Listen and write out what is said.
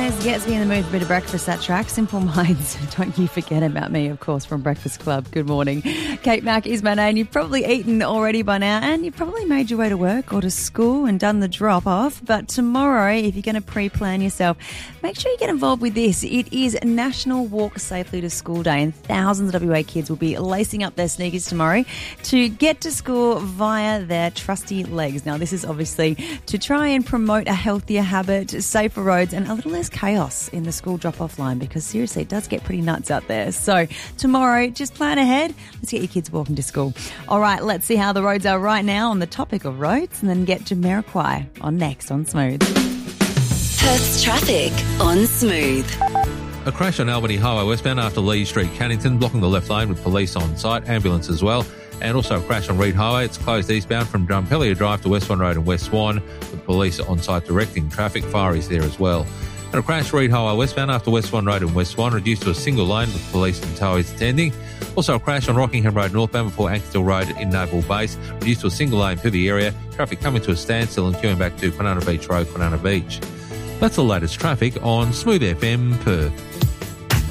always gets me in the mood for a bit of breakfast, that track. Simple Minds, Don't You Forget About Me, of course, from Breakfast Club. Good morning. Kate Mack is my name. You've probably eaten already by now, and you've probably made your way to work or to school and done the drop-off. But tomorrow, if you're going to pre-plan yourself, make sure you get involved with this. It is National Walk Safely to School Day, and thousands of WA kids will be lacing up their sneakers tomorrow to get to school via their trusty legs. Now, this is obviously to try and promote a healthier habit, safer roads, and a little less chaos in the school drop-off line, because seriously, it does get pretty nuts out there. So tomorrow, just plan ahead. Let's get your kids walking to school. All right, let's see how the roads are right now on the topic of roads, and then get Jamiroquai on next on Smooth. Perth's traffic on Smooth. A crash on Albany Highway westbound after Lee Street, Cannington, blocking the left lane with police on site, ambulance as well. And also a crash on Reed Highway. It's closed eastbound from Drumpellier Drive to West Swan Road and West Swan, with police on site directing traffic. Fire is there as well. And a crash Reed Highway westbound after West Swan Road and West Swan, reduced to a single lane with police and towers attending. Also a crash on Rockingham Road northbound before Ankerstall Road in Naval Base, reduced to a single lane for the area. Traffic coming to a standstill and queuing back to Kwinana Beach Road, Kwinana Beach. That's the latest traffic on Smooth FM Perth.